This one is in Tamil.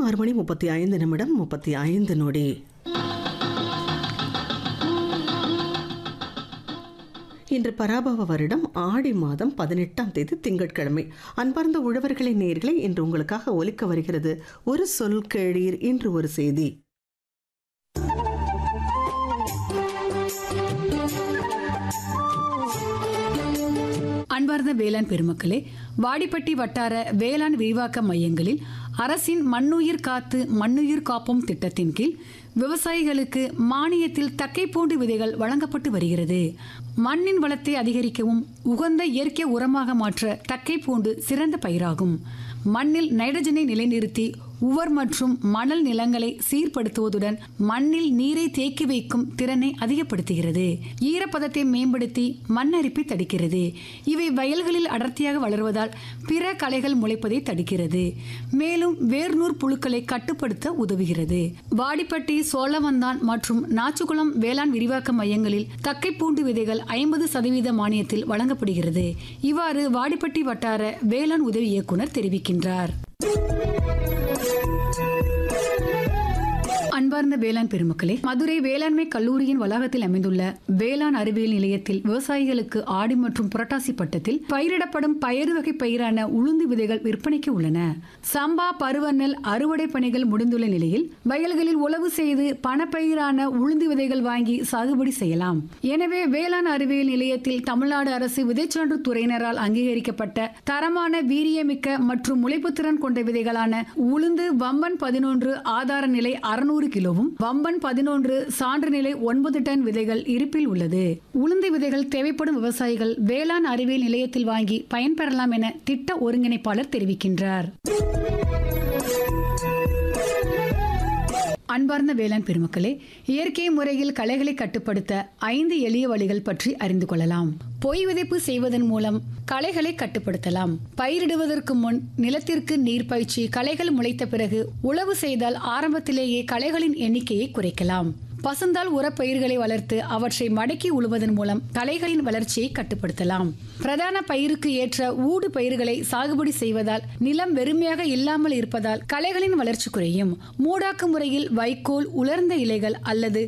6 மணி 35 நிமிடம் 35 நொடி. இன்று பராபவ வருடம் ஆடி மாதம் 18ஆம் தேதி திங்கட்கிழமை. அன்பார்ந்த உழவர்களின் நேயர்களே, இன்று உங்களுக்காக ஒலிக்க வருகிறது ஒரு சொல் கேளீர், இன்று ஒரு செய்தி. அன்பார்ந்த வேளாண் பெருமக்களே, வாடிப்பட்டி வட்டார வேளாண் விரிவாக்க மையங்களில் அரசின் மண்ணுயிர் காத்து மண்ணுயிர் காப்போம் திட்டத்தின் கீழ் விவசாயிகளுக்கு மானியத்தில் தக்கைப்பூண்டு விதைகள் வழங்கப்பட்டு வருகிறது. மண்ணின் வளத்தை அதிகரிக்கவும் உகந்த இயற்கை உரமாக மாற்ற தக்கைப்பூண்டு சிறந்த பயிராகும். மண்ணில் நைட்ரஜனை நிலைநிறுத்தி உவர் மற்றும் மணல் நிலங்களை சீர்படுத்துவதுடன் மண்ணில் நீரை தேக்கி வைக்கும் திறனை அதிகப்படுத்துகிறது. ஈரப்பதத்தை மேம்படுத்தி மண்ணரிப்பை தடுக்கிறது. இவை வயல்களில் அடர்த்தியாக வளர்வதால் பிற களைகள் முளைப்பதை தடுக்கிறது. மேலும் வேர்நூர் புழுக்களை கட்டுப்படுத்த உதவுகிறது. வாடிப்பட்டி, சோழவந்தான் மற்றும் நாச்சுக்குளம் வேளாண் விரிவாக்க மையங்களில் தக்கைப்பூண்டு விதைகள் 50% மானியத்தில் வழங்கப்படுகிறது. இவ்வாறு வாடிப்பட்டி வட்டார வேளாண் உதவி இயக்குனர் தெரிவிக்கின்றார். அன்பார்ந்த வேளாண் பெருமக்களே, மதுரை வேளாண்மை கல்லூரியின் வளாகத்தில் அமைந்துள்ள வேளாண் அறிவியல் நிலையத்தில் விவசாயிகளுக்கு ஆடி மற்றும் புரட்டாசி பட்டத்தில் பயிரிடப்படும் பயறு வகை பயிரான உளுந்து விதைகள் விற்பனைக்கு உள்ளன. சம்பா பருவ நெல் அறுவடை பணிகள் முடிந்துள்ள நிலையில் வயல்களில் உழவு செய்து பணப்பயிரான உளுந்து விதைகள் வாங்கி சாகுபடி செய்யலாம். எனவே வேளாண் அறிவியல் நிலையத்தில் தமிழ்நாடு அரசு விதைச்சான்று துறையினரால் அங்கீகரிக்கப்பட்ட தரமான வீரியமிக்க மற்றும் முளைப்புத்திறன் கொண்ட விதைகளான உளுந்து வம்பன் 11 ஆதார நிலை 600 கிலோவும், வம்பன் 11 சான்று நிலை 9 டன் விதைகள் இருப்பில் உள்ளது. உளுந்து விதைகள் தேவைப்படும் விவசாயிகள் வேளாண் அறிவியல் நிலையத்தில் வாங்கி பயன்பெறலாம் என திட்ட ஒருங்கிணைப்பாளர் தெரிவிக்கின்றார். அன்பார்ந்த வேளாண் பெருமக்களே, இயற்கை முறையில் களைகளை கட்டுப்படுத்த 5 எளிய வழிகள் பற்றி அறிந்து கொள்ளலாம். பொய் விதைப்பு செய்வதன் மூலம் களைகளை கட்டுப்படுத்தலாம். பயிரிடுவதற்கு முன் நிலத்திற்கு நீர் பாய்ச்சி களைகள் முளைத்த பிறகு உழவு செய்தால் ஆரம்பத்திலேயே களைகளின் எண்ணிக்கையை குறைக்கலாம். பசுந்தாள் உரப்பயிர்களை வளர்த்து அவற்றை மடக்கி உழுவதன் மூலம் களைகளின் வளர்ச்சியை கட்டுப்படுத்தலாம். பிரதான பயிருக்கு ஏற்ற ஊடு பயிர்களை சாகுபடி செய்வதால் நிலம் வெறுமையாக இல்லாமல் இருப்பதால் களைகளின் வளர்ச்சி குறையும். மூடாக்கு முறையில் வைக்கோல், உலர்ந்த இலைகள் அல்லது